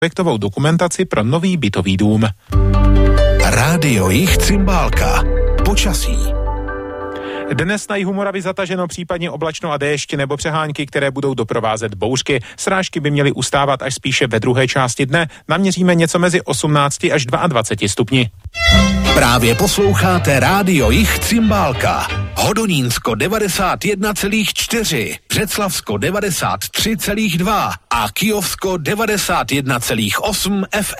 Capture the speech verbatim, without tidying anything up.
projektovou dokumentaci pro nový bytový dům. Rádio Jich Cymbálka. Počasí. Dnes na jihu Moravy zataženo, případně oblačno a déšť nebo přehánky, které budou doprovázet bouřky. Srážky by měly ustávat až spíše ve druhé části dne. Naměříme něco mezi osmnácti až dvaceti dvěma stupni. Právě posloucháte Rádio Jich Cymbálka. Hodonínsko devadesát jedna celá čtyři, Břeclavsko devadesát tři celá dva a Kyjovsko devadesát jedna celá osm F